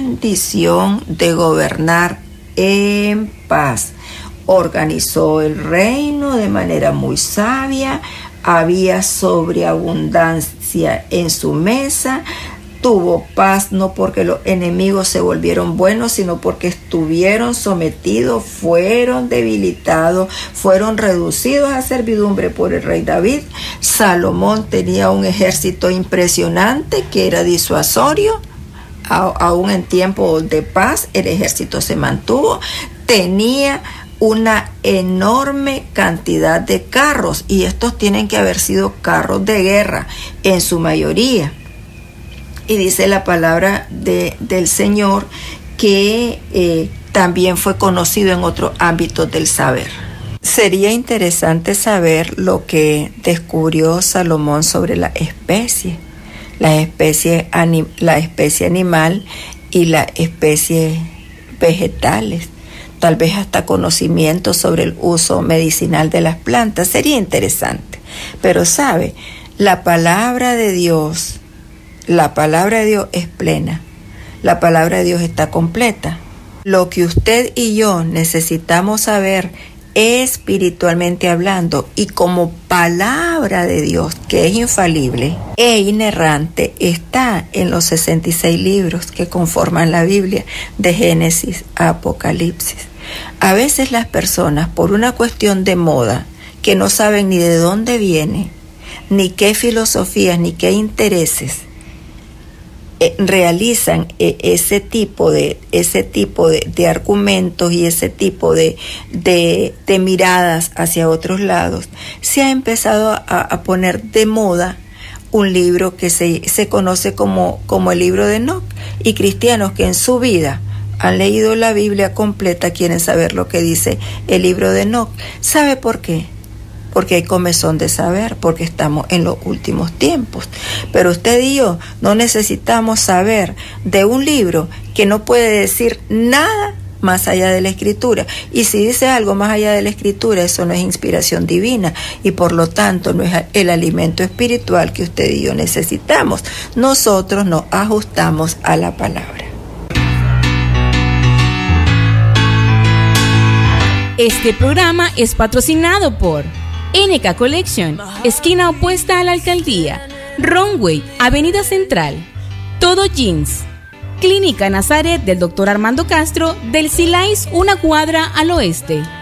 bendición de gobernar en paz. Organizó el reino de manera muy sabia, había sobreabundancia en su mesa, tuvo paz no porque los enemigos se volvieron buenos, sino porque estuvieron sometidos, fueron debilitados, fueron reducidos a servidumbre por el rey David. Salomón tenía un ejército impresionante que era disuasorio. Aún en tiempo de paz el ejército se mantuvo. Tenía una enorme cantidad de carros, y estos tienen que haber sido carros de guerra en su mayoría. Y dice la palabra del Señor que también fue conocido en otros ámbitos del saber. Sería interesante saber lo que descubrió Salomón sobre la especie animal y las especies vegetales. Tal vez hasta conocimiento sobre el uso medicinal de las plantas. Sería interesante. Pero sabe, la palabra de Dios es plena. La palabra de Dios está completa. Lo que usted y yo necesitamos saber espiritualmente hablando y como palabra de Dios, que es infalible e inerrante, está en los 66 libros que conforman la Biblia, de Génesis a Apocalipsis. A veces las personas, por una cuestión de moda, que no saben ni de dónde viene, ni qué filosofías, ni qué intereses, realizan ese tipo de argumentos y ese tipo de miradas hacia otros lados, se ha empezado a poner de moda un libro que se conoce como el libro de Enoc, y cristianos que en su vida han leído la Biblia completa quieren saber lo que dice el libro de Enoc. ¿Sabe por qué? Porque hay comezón de saber, porque estamos en los últimos tiempos. Pero usted y yo no necesitamos saber de un libro que no puede decir nada más allá de la Escritura. Y si dice algo más allá de la Escritura, eso no es inspiración divina, y por lo tanto no es el alimento espiritual que usted y yo necesitamos. Nosotros nos ajustamos a la palabra. Este programa es patrocinado por NK Collection, esquina opuesta a la alcaldía, Runway, Avenida Central, Todo Jeans, Clínica Nazaret del Dr. Armando Castro, del Silais, una cuadra al oeste.